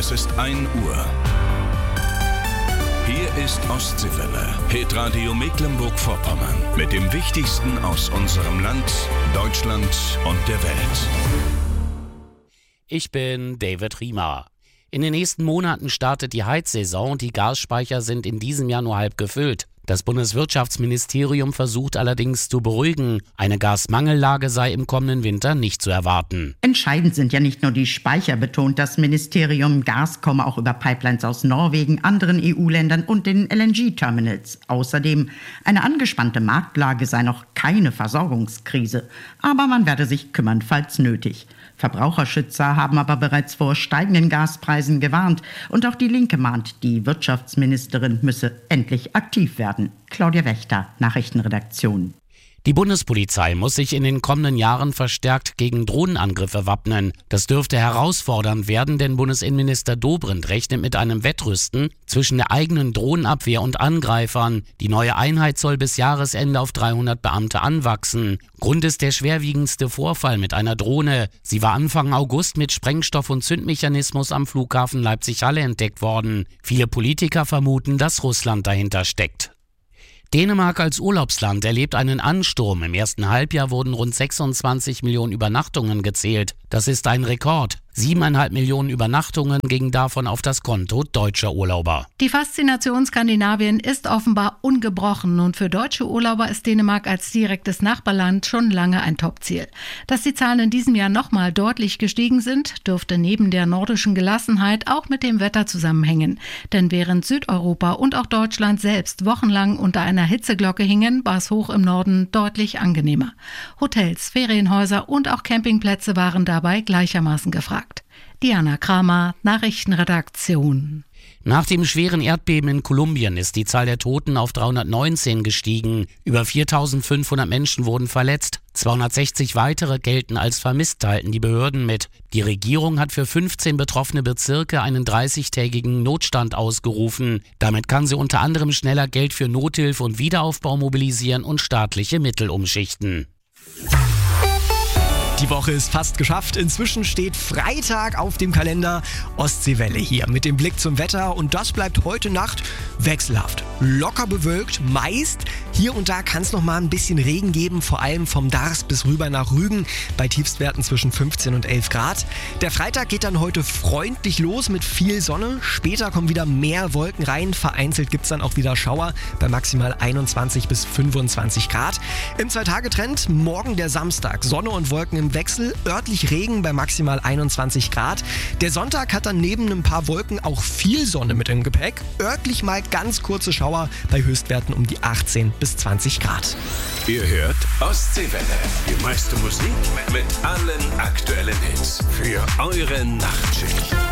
Es ist 1 Uhr. Hier ist Ostseewelle, Hitradio Mecklenburg-Vorpommern. Mit dem Wichtigsten aus unserem Land, Deutschland und der Welt. Ich bin David Riemer. In den nächsten Monaten startet die Heizsaison und die Gasspeicher sind in diesem Jahr nur halb gefüllt. Das Bundeswirtschaftsministerium versucht allerdings zu beruhigen. Eine Gasmangellage sei im kommenden Winter nicht zu erwarten. Entscheidend sind ja nicht nur die Speicher, betont das Ministerium. Gas komme auch über Pipelines aus Norwegen, anderen EU-Ländern und den LNG-Terminals. Außerdem eine angespannte Marktlage sei noch keine Versorgungskrise. Aber man werde sich kümmern, falls nötig. Verbraucherschützer haben aber bereits vor steigenden Gaspreisen gewarnt. Und auch die Linke mahnt, die Wirtschaftsministerin müsse endlich aktiv werden. Claudia Wächter, Nachrichtenredaktion. Die Bundespolizei muss sich in den kommenden Jahren verstärkt gegen Drohnenangriffe wappnen. Das dürfte herausfordernd werden, denn Bundesinnenminister Dobrindt rechnet mit einem Wettrüsten zwischen der eigenen Drohnenabwehr und Angreifern. Die neue Einheit soll bis Jahresende auf 300 Beamte anwachsen. Grund ist der schwerwiegendste Vorfall mit einer Drohne. Sie war Anfang August mit Sprengstoff- und Zündmechanismus am Flughafen Leipzig-Halle entdeckt worden. Viele Politiker vermuten, dass Russland dahinter steckt. Dänemark als Urlaubsland erlebt einen Ansturm. Im ersten Halbjahr wurden rund 26 Millionen Übernachtungen gezählt. Das ist ein Rekord. 7,5 Millionen Übernachtungen gingen davon auf das Konto deutscher Urlauber. Die Faszination Skandinavien ist offenbar ungebrochen und für deutsche Urlauber ist Dänemark als direktes Nachbarland schon lange ein Topziel. Dass die Zahlen in diesem Jahr nochmal deutlich gestiegen sind, dürfte neben der nordischen Gelassenheit auch mit dem Wetter zusammenhängen. Denn während Südeuropa und auch Deutschland selbst wochenlang unter einer Hitzeglocke hingen, war es hoch im Norden deutlich angenehmer. Hotels, Ferienhäuser und auch Campingplätze waren dabei gleichermaßen gefragt. Diana Kramer, Nachrichtenredaktion. Nach dem schweren Erdbeben in Kolumbien ist die Zahl der Toten auf 319 gestiegen. Über 4.500 Menschen wurden verletzt. 260 weitere gelten als vermisst, teilten die Behörden mit. Die Regierung hat für 15 betroffene Bezirke einen 30-tägigen Notstand ausgerufen. Damit kann sie unter anderem schneller Geld für Nothilfe und Wiederaufbau mobilisieren und staatliche Mittel umschichten. Die Woche ist fast geschafft. Inzwischen steht Freitag auf dem Kalender. Ostseewelle hier mit dem Blick zum Wetter. Und das bleibt heute Nacht wechselhaft. Locker bewölkt, meist. Hier und da kann es noch mal ein bisschen Regen geben, vor allem vom Darß bis rüber nach Rügen bei Tiefstwerten zwischen 15 und 11 Grad. Der Freitag geht dann heute freundlich los mit viel Sonne. Später kommen wieder mehr Wolken rein. Vereinzelt gibt es dann auch wieder Schauer bei maximal 21 bis 25 Grad. Im 2-Tage-Trend morgen der Samstag. Sonne und Wolken im Wechsel, örtlich Regen bei maximal 21 Grad. Der Sonntag hat dann neben ein paar Wolken auch viel Sonne mit im Gepäck. Örtlich mal ganz kurze Schauer bei Höchstwerten um die 18 bis 20 Grad. Ihr hört Ostseewelle. Die meiste Musik mit allen aktuellen Hits für eure Nachtschicht.